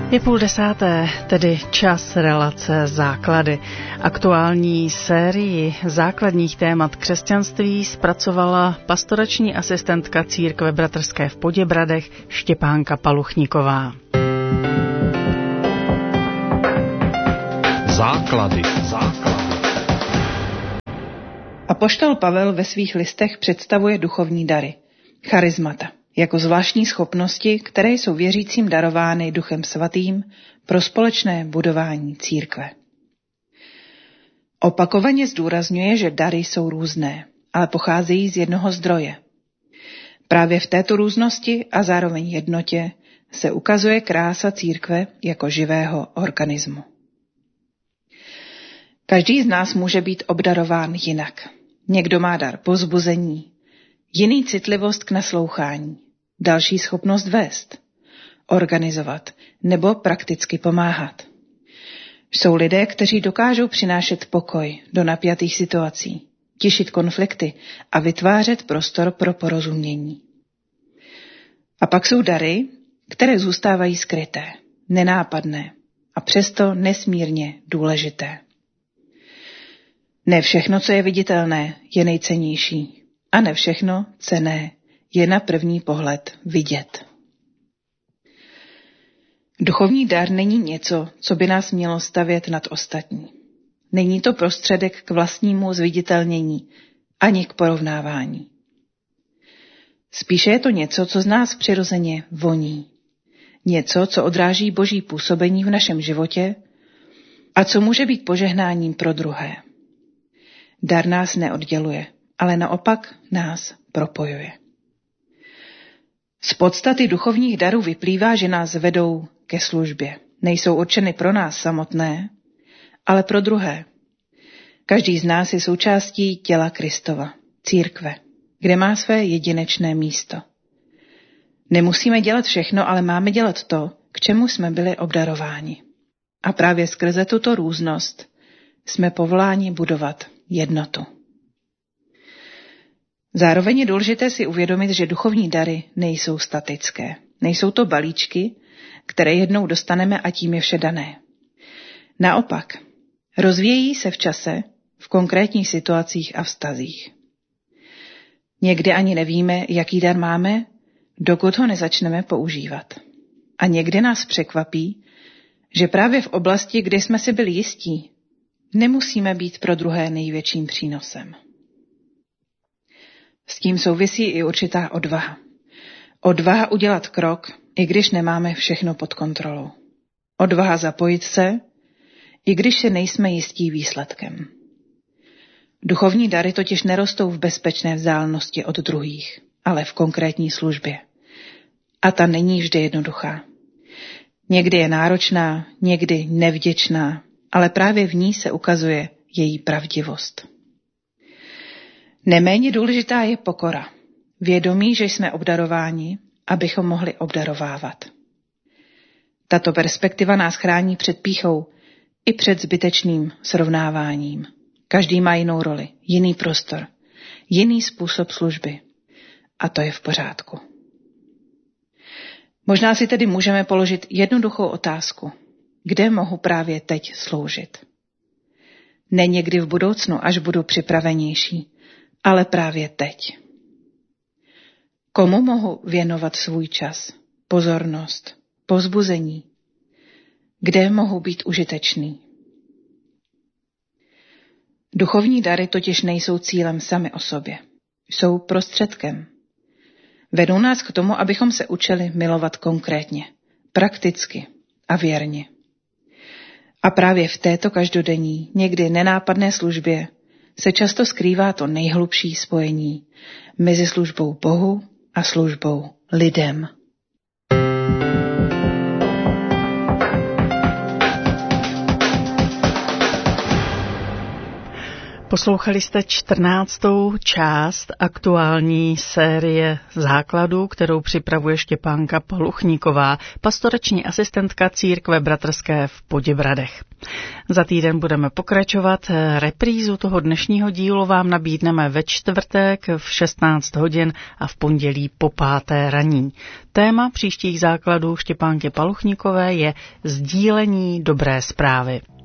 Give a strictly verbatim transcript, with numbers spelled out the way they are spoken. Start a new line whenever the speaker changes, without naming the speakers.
Je půl desáté, tedy čas relace Základy. Aktuální sérii základních témat křesťanství zpracovala pastorační asistentka církve bratrské v Poděbradech Štěpánka Paluchníková.
Základy. Základy.
Apoštol Pavel ve svých listech představuje duchovní dary, charismata, jako zvláštní schopnosti, které jsou věřícím darovány Duchem Svatým pro společné budování církve. Opakovaně zdůrazňuje, že dary jsou různé, ale pocházejí z jednoho zdroje. Právě v této různosti a zároveň jednotě se ukazuje krása církve jako živého organismu. Každý z nás může být obdarován jinak. Někdo má dar povzbuzení, jiný citlivost k naslouchání, další schopnost vést, organizovat nebo prakticky pomáhat. Jsou lidé, kteří dokážou přinášet pokoj do napjatých situací, tišit konflikty a vytvářet prostor pro porozumění. A pak jsou dary, které zůstávají skryté, nenápadné a přesto nesmírně důležité. Ne všechno, co je viditelné, je nejcennější. A ne všechno cenné je na první pohled vidět. Duchovní dar není něco, co by nás mělo stavět nad ostatní. Není to prostředek k vlastnímu zviditelnění ani k porovnávání. Spíše je to něco, co z nás přirozeně voní. Něco, co odráží Boží působení v našem životě a co může být požehnáním pro druhé. Dar nás neodděluje, ale naopak nás propojuje. Z podstaty duchovních darů vyplývá, že nás vedou ke službě. Nejsou určeny pro nás samotné, ale pro druhé. Každý z nás je součástí těla Kristova, církve, kde má své jedinečné místo. Nemusíme dělat všechno, ale máme dělat to, k čemu jsme byli obdarováni. A právě skrze tuto různost jsme povoláni budovat jednotu. Zároveň je důležité si uvědomit, že duchovní dary nejsou statické. Nejsou to balíčky, které jednou dostaneme a tím je vše dané. Naopak, rozvíjejí se v čase, v konkrétních situacích a vztazích. Někdy ani nevíme, jaký dar máme, dokud ho nezačneme používat. A někdy nás překvapí, že právě v oblasti, kde jsme si byli jistí, nemusíme být pro druhé největším přínosem. S tím souvisí i určitá odvaha. Odvaha udělat krok, i když nemáme všechno pod kontrolou. Odvaha zapojit se, i když se nejsme jistí výsledkem. Duchovní dary totiž nerostou v bezpečné vzdálenosti od druhých, ale v konkrétní službě. A ta není vždy jednoduchá. Někdy je náročná, někdy nevděčná, ale právě v ní se ukazuje její pravdivost. Neméně důležitá je pokora, vědomí, že jsme obdarováni, abychom mohli obdarovávat. Tato perspektiva nás chrání před pýchou i před zbytečným srovnáváním. Každý má jinou roli, jiný prostor, jiný způsob služby. A to je v pořádku. Možná si tedy můžeme položit jednoduchou otázku. Kde mohu právě teď sloužit? Ne někdy v budoucnu, až budu připravenější, ale právě teď. Komu mohu věnovat svůj čas, pozornost, povzbuzení? Kde mohu být užitečný? Duchovní dary totiž nejsou cílem sami o sobě. Jsou prostředkem. Vedou nás k tomu, abychom se učili milovat konkrétně, prakticky a věrně. A právě v této každodenní, někdy nenápadné službě se často skrývá to nejhlubší spojení mezi službou Bohu a službou lidem.
Poslouchali jste čtrnáctou část aktuální série základů, kterou připravuje Štěpánka Paluchníková, pastorační asistentka Církve bratrské v Poděbradech. Za týden budeme pokračovat. Reprízu toho dnešního dílu vám nabídneme ve čtvrtek v šestnáct hodin a v pondělí po páté raní. Téma příštích základů Štěpánky Paluchníkové je sdílení dobré zprávy.